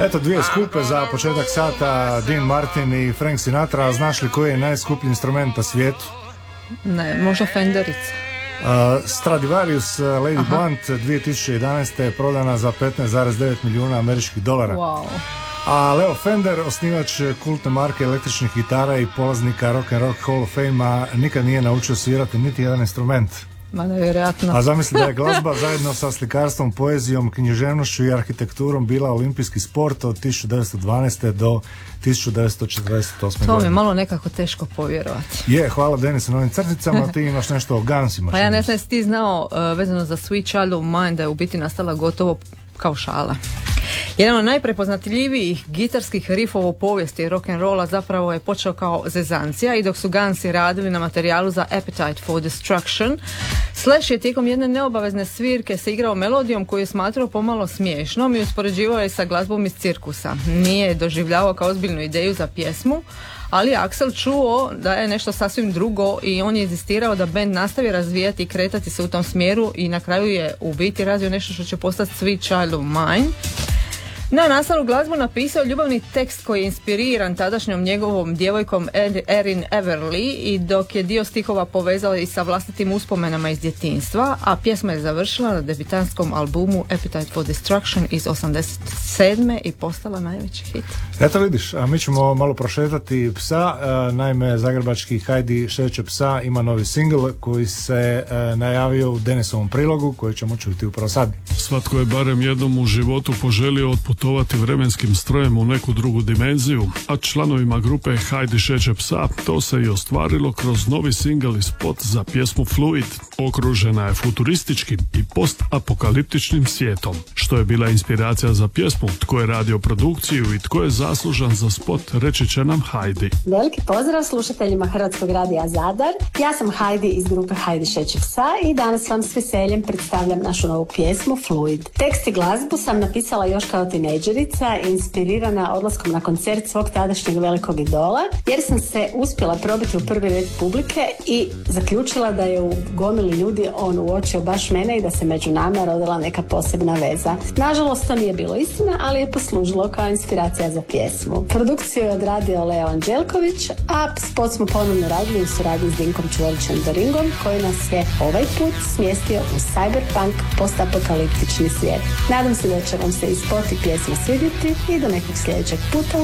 Eto, dvije skupe za početak sata, Dean Martin i Frank Sinatra. Znaš li koji je najskuplji instrument na svijetu? Ne, možda Fenderica. Stradivarius Lady Blunt 2011. je prodana za 15,9 milijuna američkih dolara. Wow. A Leo Fender, osnivač kultne marke električnih gitara i polaznika Rock and Roll Hall of Fame-a, nikad nije naučio svirati niti jedan instrument. Ma nevjerojatno. A zamisli da je glazba zajedno sa slikarstvom, poezijom, književnošću i arhitekturom bila olimpijski sport od 1912. do 1948. godine. To mi je malo nekako teško povjerovati. Je, hvala Denisu na ovim crticama, ti imaš nešto o Gunsima. Pa ja ne znam jesi ti znao vezano za Sweet Child of Mine da je u biti nastala gotovo kao šala. Jedan od najprepoznatljivijih gitarskih riffova u povijesti rock'n'rolla zapravo je počeo kao zezancija i dok su Gunsi radili na materijalu za Appetite for Destruction, Slash je tijekom jedne neobavezne svirke se igrao melodijom koju je smatrao pomalo smiješnom i uspoređivao je sa glazbom iz cirkusa. Nije je doživljavao kao ozbiljnu ideju za pjesmu, ali je Axl čuo da je nešto sasvim drugo i on je inzistirao da band nastavi razvijati i kretati se u tom smjeru i na kraju je u biti razvio nešto što će postati Sweet Child of Mine. Na nastalu glazbu napisao ljubavni tekst koji je inspiriran tadašnjom njegovom djevojkom Erin Everly i dok je dio stihova povezao i sa vlastitim uspomenama iz djetinjstva, a pjesma je završila na debitantskom albumu Appetite for Destruction iz 87. i postala najveći hit. Eto vidiš, a mi ćemo malo prošetati psa, naime zagrebački Hajdi šeće psa ima novi singl koji se najavio u Denisovom prilogu koji ćemo čuti upravo sad. Svatko je barem jednom u životu poželio otputovati vremenskim strojem u neku drugu dimenziju, a članovima grupe Hajdi šeće psa to se i ostvarilo kroz novi singl i spot za pjesmu Fluid. Okružena je futurističkim i post-apokaliptičnim svijetom. Što je bila inspiracija za pjesmu, tko je radio produkciju i tko je zaslužan za spot, reći će nam Hajdi. Veliki pozdrav slušateljima Hrvatskog radija Zadar. Ja sam Hajdi iz grupe Hajdi šeće psa i danas vam s veseljem predstavljam našu novu pjesmu Fluid. Tekst i glazbu sam napisala još kao tinejdžerica, inspirirana odlaskom na koncert svog tadašnjeg velikog idola, jer sam se uspjela probiti u prvi red publike i zaključila da je u gomili ljudi on uočio baš mene i da se među nama rodila neka posebna veza. Nažalost, to nije bilo istina, ali je poslužilo kao inspiracija za pjesmu. Produkciju je odradio Leo Anđelković, a spot smo ponovno radili u suradnji s Dinkom Čvorićem Doringom, koji nas je ovaj put smjestio u cyberpunk postapokaliptični svijet. Nadam se da će vam se i spot i pjesma svidjeti i do nekog sljedećeg puta.